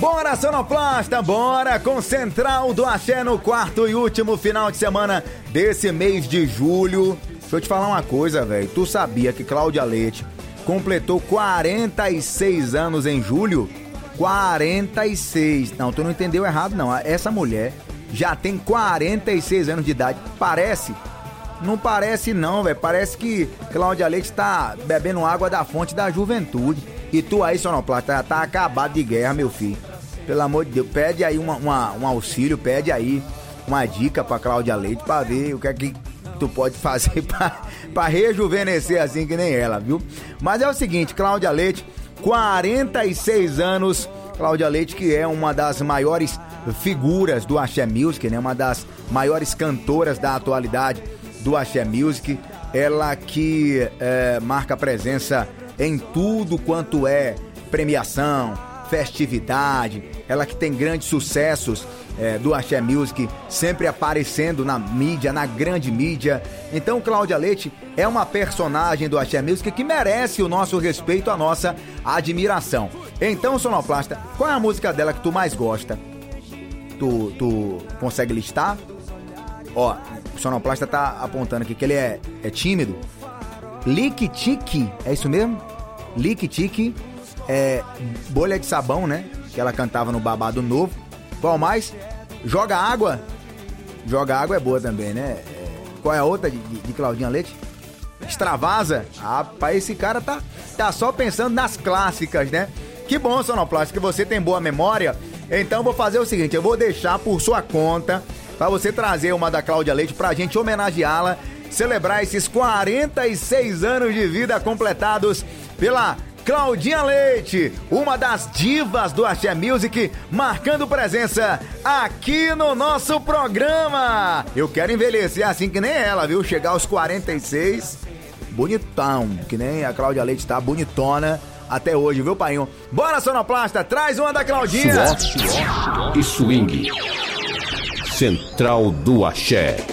Bora, sonoplasta, bora com Central do Axé no quarto e último final de semana desse mês de julho. Deixa eu te falar uma coisa, velho. Tu sabia que Cláudia Leite completou 46 anos em julho? 46. Não, tu não entendeu errado, não. Essa mulher já tem 46 anos de idade. Parece? Não parece não, velho. Parece que Cláudia Leite tá bebendo água da fonte da juventude. E tu aí, sonoplasta, já tá acabado de guerra, meu filho. Pelo amor de Deus, pede aí um auxílio, pede aí uma dica pra Cláudia Leite pra ver o que é que tu pode fazer pra rejuvenescer assim que nem ela, viu? Mas é o seguinte, Cláudia Leite, 46 anos, Cláudia Leite que é uma das maiores figuras do Axé Music, né? Uma das maiores cantoras da atualidade do Axé Music, ela que marca presença em tudo quanto é premiação, festividade, ela que tem grandes sucessos do Axé Music, sempre aparecendo na mídia, na grande mídia. Então Cláudia Leite é uma personagem do Axé Music que merece o nosso respeito, a nossa admiração. Então, sonoplasta, qual é a música dela que tu mais gosta? Tu consegue listar? Ó, o sonoplasta tá apontando aqui que ele é tímido. Lique-tique, é isso mesmo? Lique-tique, Bolha de Sabão, né? Que ela cantava no Babado Novo. Qual mais? Joga Água. Joga Água é boa também, né? Qual é a outra de Claudinha Leite? Extravasa. Rapaz, esse cara tá só pensando nas clássicas, né? Que bom, sonoplasta, que você tem boa memória. Então vou fazer o seguinte, eu vou deixar por sua conta pra você trazer uma da Cláudia Leite pra gente homenageá-la, celebrar esses 46 anos de vida completados pela Claudinha Leite, uma das divas do Axé Music, marcando presença aqui no nosso programa. Eu quero envelhecer assim que nem ela, viu? Chegar aos 46, bonitão, que nem a Cláudia Leite tá bonitona até hoje, viu, painho? Bora, sonoplasta, traz uma da Claudinha. Suor e swing. Central do Axé.